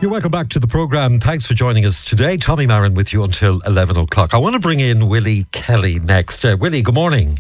You're welcome back to the programme. Thanks for joining us today. Tommy Marin with you until 11 o'clock. I want to bring in Willie Kelly next. Willie, good morning.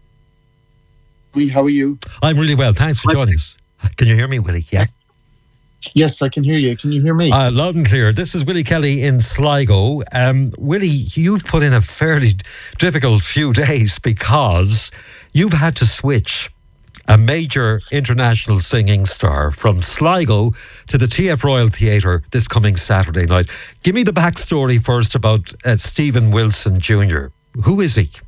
How are you? I'm really well. Thanks for joining us. Can you hear me, Willie? Yeah. Yes, I can hear you. Can you hear me? Loud and clear. This is Willie Kelly in Sligo. Willie, you've put in a fairly difficult few days because you've had to switch a major international singing star from Sligo to the TF Royal Theatre this coming Saturday night. Give me the backstory first about Stephen Wilson Jr. Who is he?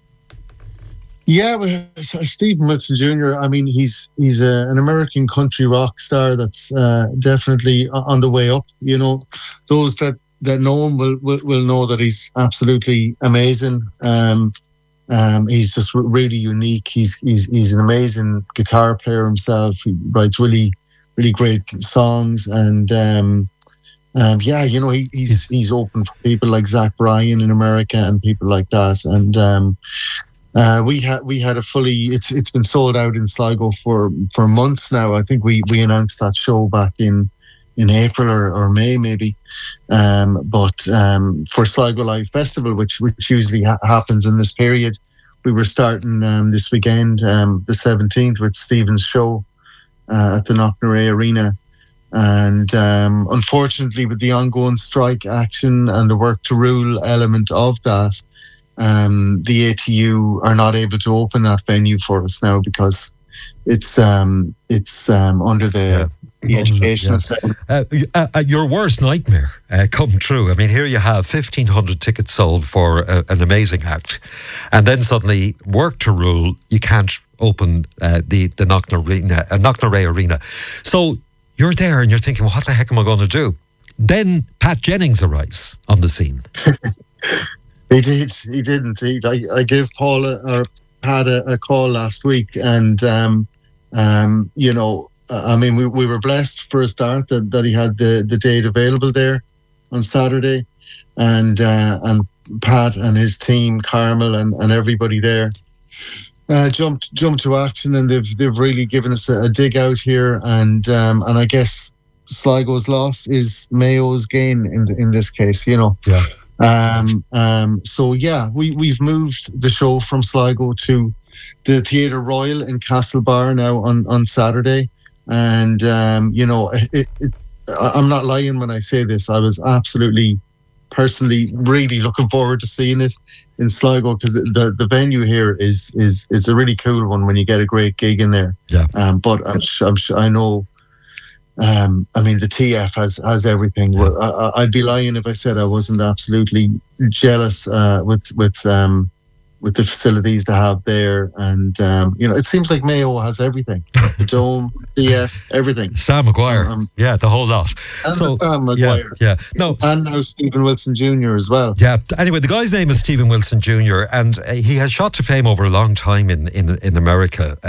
Yeah, well, Stephen Wilson Jr., I mean, he's an American country rock star that's definitely on the way up. You know, those that know him will know that he's absolutely amazing. He's just really unique. He's an amazing guitar player himself. He writes really, really great songs, and yeah, you know, he's open for people like Zach Bryan in America and people like that. And we had a fully. It's been sold out in Sligo for months now. I think we announced that show back in April or May maybe, but for Sligo Live Festival, which usually happens in this period, we were starting this weekend, the 17th, with Stephen's show at the Knocknarea Arena, and unfortunately, with the ongoing strike action and the work to rule element of that, the ATU are not able to open that venue for us now because it's under the educational sector. Your worst nightmare come true. I mean, here you have 1,500 tickets sold for an amazing act, and then suddenly work to rule. You can't open the Knocknarea Arena. So you're there and you're thinking, well, what the heck am I going to do? Then Pat Jennings arrives on the scene. He did. He did indeed. I gave Paul or Pat a call last week, and you know, I mean, we were blessed for a start that he had the date available there on Saturday, and Pat and his team, Carmel and everybody there, jumped to action, and they've really given us a dig out here, and I guess Sligo's loss is Mayo's gain in this case, you know. Yeah. So yeah, we've moved the show from Sligo to the Theatre Royal in Castlebar now on Saturday. And, you know, I'm not lying when I say this. I was absolutely, personally, really looking forward to seeing it in Sligo because the venue here is a really cool one when you get a great gig in there. Yeah. But I'm sure, I know, I mean, the TF has everything. Yeah. I'd be lying if I said I wasn't absolutely jealous with the facilities they have there, and you know, it seems like Mayo has everything: the dome, the everything. Sam Maguire, yeah, the whole lot. And Sam Maguire, yeah, no, and now Stephen Wilson Jr. as well. Yeah. Anyway, the guy's name is Stephen Wilson Jr. and he has shot to fame over a long time in America.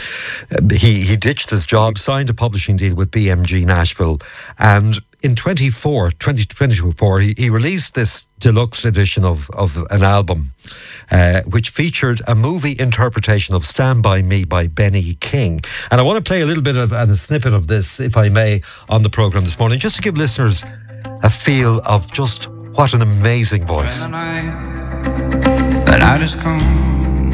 He ditched his job, signed a publishing deal with BMG Nashville, and in 2024, he released this deluxe edition of an album, which featured a movie interpretation of Stand By Me by Benny King. And I want to play a little bit of a snippet of this, if I may, on the programme this morning, just to give listeners a feel of just what an amazing voice. The night has come